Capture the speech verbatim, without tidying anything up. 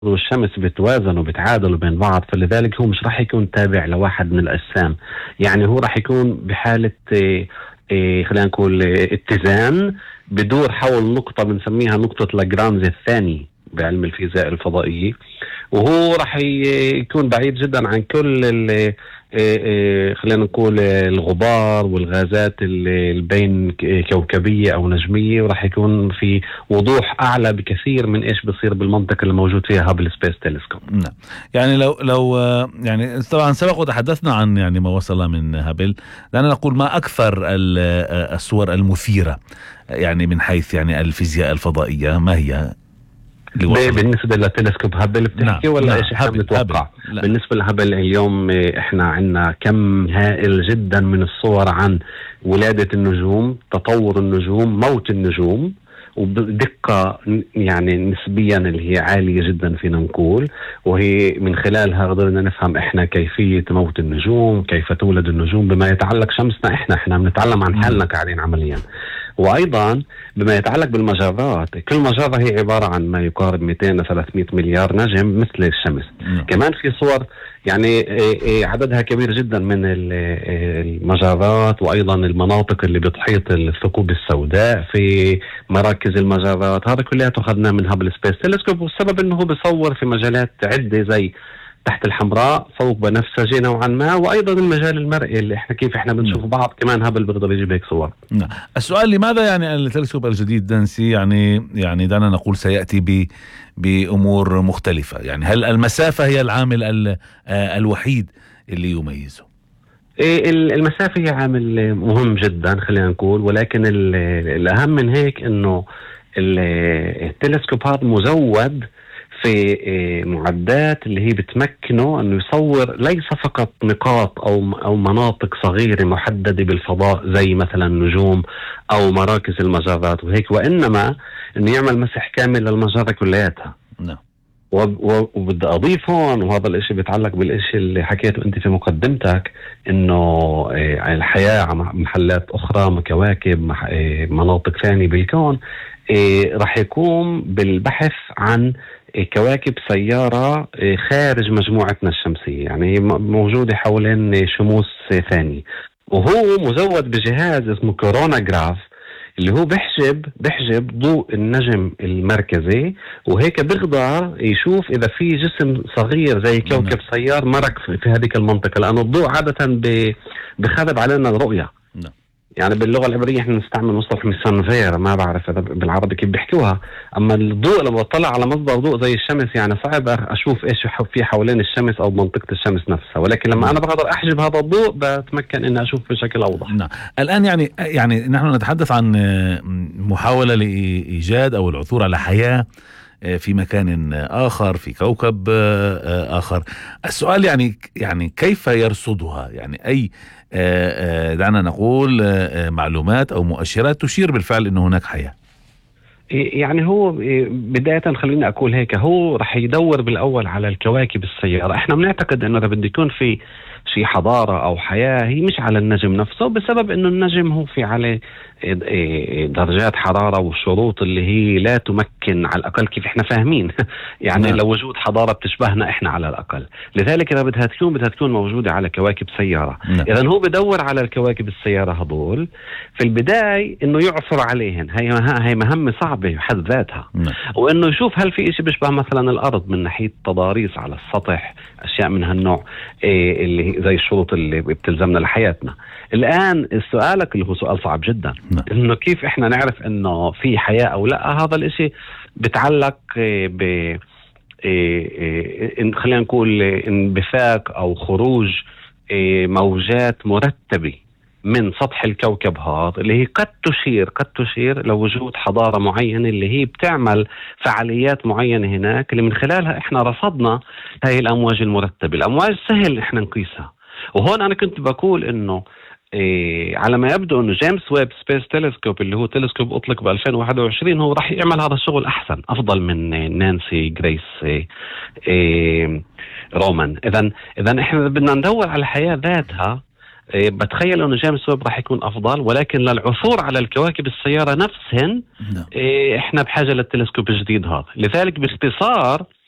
والشمس بتوازنوا وبتعادلوا بين بعض، فلذلك هو مش راح يكون تابع لواحد من الأجسام. يعني هو راح يكون بحالة إيه إيه خلينا نقول إيه اتزان، بدور حول نقطة بنسميها نقطة لاجرانج الثاني بعلم الفيزياء الفضائية، وهو راح يكون بعيد جدا عن كل ال خلينا نقول الغبار والغازات اللي بين كوكبية أو نجمية، وراح يكون في وضوح أعلى بكثير من إيش بصير بالمنطقة اللي موجود فيها هابل سبيس تيلسكوب. نعم. يعني لو لو يعني طبعا سبق وتحدثنا عن يعني ما وصل من هابل، لأن نقول ما أكثر الصور المثيرة يعني من حيث يعني الفيزياء الفضائية، ما هي بالنسبة لتلسكوب هابل بتحكي؟ نعم. ولا نعم. إيش احنا بنتوقع؟ هابل. بالنسبة لهابل اليوم احنا عندنا كم هائل جدا من الصور عن ولادة النجوم، تطور النجوم، موت النجوم، وبدقة يعني نسبيا اللي هي عالية جدا فينا نقول، وهي من خلالها قدرنا نفهم احنا كيفية موت النجوم، كيف تولد النجوم بما يتعلق شمسنا. احنا احنا بنتعلم عن حالنا قاعدين عمليا. وأيضا بما يتعلق بالمجرات، كل مجرة هي عبارة عن ما يقارب مئتين إلى ثلاثمئة مليار نجم مثل الشمس. م. كمان في صور يعني عددها كبير جدا من المجرات، وأيضا المناطق اللي بتحيط الثقوب السوداء في مراكز المجرات. هذا كلها أخذناه من هابل سبيس تيلسكوب، والسبب أنه هو بيصور في مجالات عدة زي تحت الحمراء، ثقب بنفسجي نوعا ما، وايضا المجال المرئي اللي احنا كيف احنا بنشوف بعض، كمان هابل بيقدر يجيب هيك صور. نعم. السؤال لماذا يعني التلسكوب الجديد دانسي يعني يعني دعنا نقول سيأتي ب بأمور مختلفة؟ يعني هل المسافة هي العامل ال الوحيد اللي يميزه؟ المسافة هي عامل مهم جدا خلينا نقول، ولكن الأهم من هيك انه التلسكوب هذا مزود في معدات اللي هي بتمكنه انه يصور ليس فقط نقاط او او مناطق صغيره محدده بالفضاء زي مثلا نجوم او مراكز المجرات وهيك، وانما انه يعمل مسح كامل للمجره كلياتها. نعم. وبدي اضيف هون، وهذا الاشي بيتعلق بالاشي اللي حكيته انت في مقدمتك، انه الحياه على محلات اخرى، كواكب، مناطق ثانيه بالكون، راح يقوم بالبحث عن كواكب سيارة خارج مجموعتنا الشمسية، يعني موجودة حوالين شموس ثاني، وهو مزود بجهاز اسمه كوروناغراف اللي هو بحجب بحجب ضوء النجم المركزي، وهيك بيقدر يشوف إذا في جسم صغير زي كوكب سيار مرق في هذه المنطقة، لأن الضوء عادة بخرب علينا الرؤية. يعني باللغة العبرية احنا نستعمل مصطلح ميسانفير، ما بعرف بالعربي كيف بيحكوها، اما الضوء لما بطلع على مصدر ضوء زي الشمس يعني صعب اشوف ايش في حوالين الشمس او منطقة الشمس نفسها، ولكن لما انا بقدر احجب هذا الضوء بتمكن ان اشوف بشكل اوضح. نعم. الان يعني يعني نحن نتحدث عن محاولة لايجاد او العثور على حياة في مكان آخر، في كوكب آخر. السؤال يعني يعني كيف يرصدها؟ يعني أي دعنا نقول معلومات أو مؤشرات تشير بالفعل أنه هناك حياة؟ يعني هو بداية خليني أقول هيك، هو رح يدور بالأول على الكواكب السيارة. احنا بنعتقد أنه بده يكون في شيء حضارة أو حياة هي مش على النجم نفسه، بسبب أنه النجم هو في عليه درجات حرارة وشروط اللي هي لا تمكن على الأقل كيف احنا فاهمين يعني نعم. لو وجود حضارة بتشبهنا احنا على الأقل، لذلك إذا بدها تكون بدها تكون موجودة على كواكب سيارة. نعم. إذن هو بدور على الكواكب السيارة هذول في البداية أنه يعثر عليهن، هي هي مهمة صعبة بحد ذاتها. نعم. وأنه يشوف هل في إشي بيشبه مثلا الأرض من ناحية تضاريس على السطح، أشياء من هالنوع إيه اللي زي الشروط اللي بتلزمنا لحياتنا. الآن سؤالك اللي هو سؤال صعب جدا، نعم. إنه كيف إحنا نعرف إنه في حياة أو لا؟ هذا الإشي بتعلق ب إن خلينا نقول انبثاق أو خروج موجات مرتبة من سطح الكوكب هذا، اللي هي قد تشير قد تشير لوجود حضارة معينة اللي هي بتعمل فعاليات معينة هناك، اللي من خلالها إحنا رصدنا هاي الأمواج المرتبة. الأمواج سهل إحنا نقيسها، وهون أنا كنت بقول إنه إيه على ما يبدو إنه جيمس ويب سبيس تيلسكوب اللي هو تيلسكوب أطلق ب ألفين وواحد وعشرين هو راح يعمل هذا الشغل أحسن أفضل من نانسي جريس إيه إيه رومان. إذن إذن إحنا بدنا ندور على الحياة ذاتها. إيه بتخيل أنه جيمس ويب راح يكون أفضل، ولكن للعثور على الكواكب السيارة نفسهن إيه إحنا بحاجة للتلسكوب الجديد هذا. لذلك باختصار